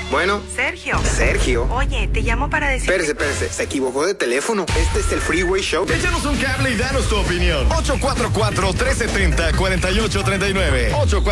Bueno. Sergio. Oye, te llamo para decir... Espérese. Se equivocó de teléfono. Este es el Freeway Show. Échanos un cable y danos tu opinión. 844-370-4839.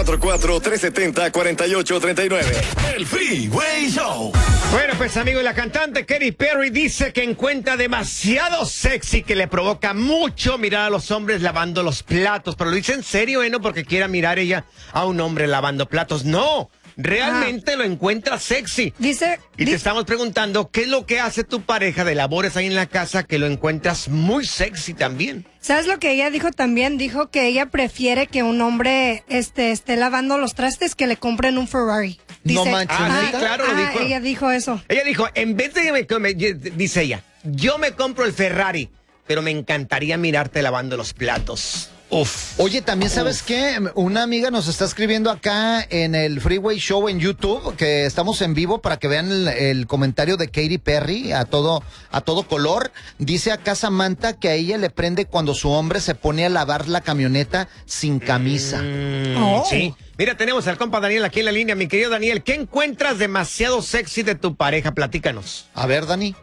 844-370-4839. El Freeway Show. Bueno, pues amigos, la cantante Katy Perry dice que encuentra demasiado sexy que le provoca mucho mirar a los hombres lavando los platos. Pero lo dice en serio, ¿no? Porque quiera mirar ella a un hombre lavando platos. No. Realmente lo encuentra sexy. Te estamos preguntando, ¿qué es lo que hace tu pareja de labores ahí en la casa que lo encuentras muy sexy también? ¿Sabes lo que ella dijo también? Dijo que ella prefiere que un hombre esté lavando los trastes que le compren un Ferrari. Dice, no manches. Sí, claro, lo dijo. Ella dijo eso. Ella dijo, en vez de dice ella, yo me compro el Ferrari, pero me encantaría mirarte lavando los platos. Uf. Oye, también sabes qué, una amiga nos está escribiendo acá en el Freeway Show en YouTube, que estamos en vivo para que vean el comentario de Katy Perry a todo color. Dice acá Samantha que a ella le prende cuando su hombre se pone a lavar la camioneta sin camisa. Sí. Mira, tenemos al compa Daniel aquí en la línea. Mi querido Daniel, ¿qué encuentras demasiado sexy de tu pareja? Platícanos. A ver, Dani.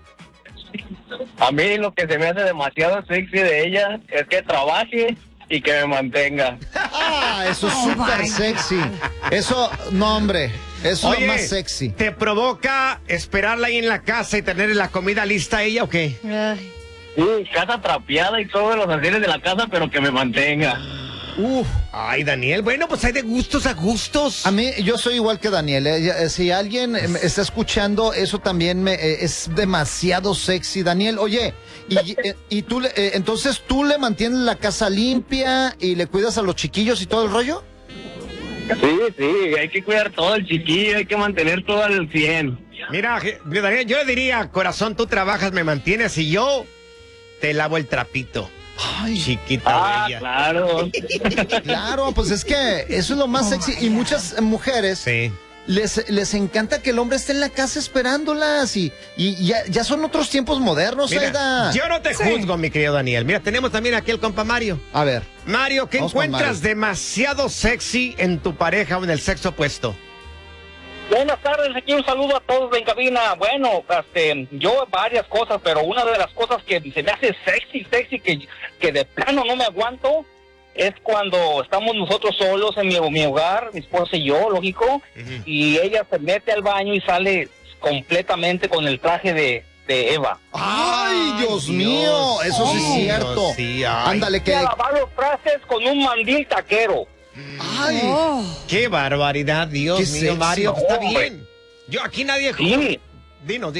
A mí lo que se me hace demasiado sexy de ella es que trabaje y que me mantenga. Ah, eso es súper sexy. Eso, no hombre, eso es lo más sexy. ¿Te provoca esperarla ahí en la casa y tener la comida lista a ella o qué? Sí, casa trapeada y todos los afanes de la casa, pero que me mantenga. Ay, Daniel, bueno, pues hay de gustos a gustos. A mí, yo soy igual que Daniel. Si alguien está escuchando, eso también es demasiado sexy, Daniel. Oye, y tú, entonces tú le mantienes la casa limpia y le cuidas a los chiquillos y todo el rollo. Sí, hay que cuidar todo el chiquillo, hay que mantener todo al 100. Mira, Daniel, yo le diría, corazón, tú trabajas, me mantienes y yo te lavo el trapito. Ay, chiquita bella. Claro. Claro, pues es que eso es lo más sexy. Y muchas mujeres les encanta que el hombre esté en la casa esperándolas. Y ya son otros tiempos modernos, Mira, yo no te juzgo, mi querido Daniel. Mira, tenemos también aquí el compa Mario. A ver. Mario, ¿qué encuentras demasiado sexy en tu pareja o en el sexo opuesto? Buenas tardes, aquí un saludo a todos en cabina. Bueno, yo varias cosas, pero una de las cosas que se me hace sexy, que de plano no me aguanto, es cuando estamos nosotros solos en mi hogar, mi esposa y yo, lógico, y ella se mete al baño y sale completamente con el traje de Eva. ¡Ay, Dios mío! Eso sí es cierto. Sí, ándale, que... lavar los trastes con un mandil taquero. ¡Ay! ¡Qué barbaridad, Dios mío, sexy. Mario! Está bien. Yo aquí nadie... Sí. Dinos.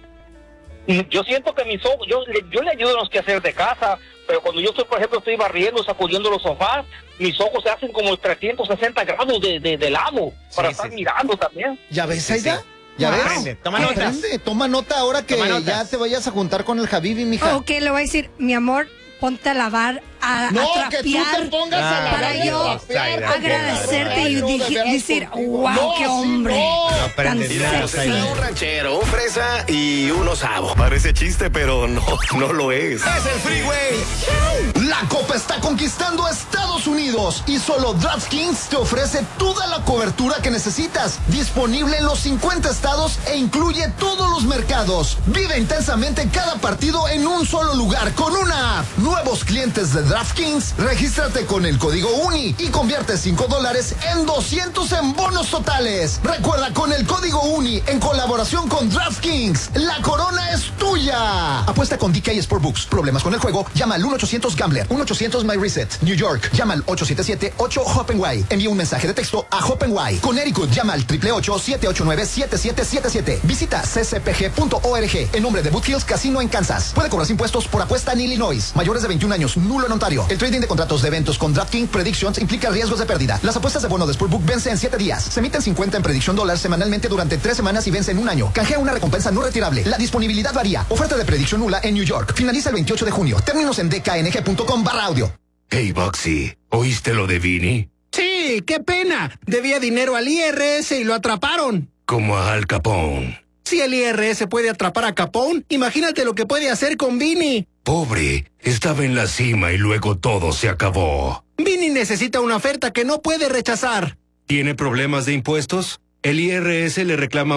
Yo siento que mis ojos, yo le ayudo en los quehaceres de casa, pero cuando yo estoy, por ejemplo, estoy barriendo, sacudiendo los sofás, mis ojos se hacen como 360 grados de lado, para estar mirando también. ¿Ya ves, Aida? ¿Ya ves? Aprende, toma nota. Toma nota ahora que ya te vayas a juntar con el Habibi, mija. Ok, le voy a decir, mi amor, ponte a lavar, a trapear, que tú te pongas a lavar para yo agradecerte y decir, wow, qué hombre tan sexy. Un ranchero, un fresa y un osavo. Parece chiste, pero no lo es. Es el Freeway. La Copa está conquistando Estados Unidos y solo DraftKings te ofrece toda la cobertura que necesitas. Disponible en los 50 estados e incluye todos los mercados. Vive intensamente cada partido en un solo lugar con una app. Nuevos clientes de DraftKings, regístrate con el código UNI y convierte $5 en 200 en bonos totales. Recuerda, con el código UNI, en colaboración con DraftKings, la corona es tuya. Apuesta con DK Sportbooks. ¿Problemas con el juego? Llama al 1-800-GAMBLER, 1-800-MyReset. New York, llama al 877-8-HOPENY. Envía un mensaje de texto a HOPENY. Connecticut, llama al 888-789-7777. Visita ccpg.org. En nombre de Boot Hills Casino en Kansas. Puede cobrar impuestos por apuesta en Illinois. Mayores de 21 años, nulo en Ontario. El trading de contratos de eventos con DraftKings Predictions implica riesgos de pérdida. Las apuestas de bono de Sportbook vencen en 7 días. Se emiten 50 en Prediction Dollars semanalmente durante 3 semanas y vence en 1 año. Canjea una recompensa no retirable. La disponibilidad varía. Oferta de predicción nula en New York. Finaliza el 28 de junio. Términos en dkng.com/audio. Hey, Boxy, ¿oíste lo de Vinny? Sí, qué pena. Debía dinero al IRS y lo atraparon. Como a Al Capone. Si el IRS puede atrapar a Capone, imagínate lo que puede hacer con Vinny. Pobre, estaba en la cima y luego todo se acabó. Vinny necesita una oferta que no puede rechazar. ¿Tiene problemas de impuestos? El IRS le reclama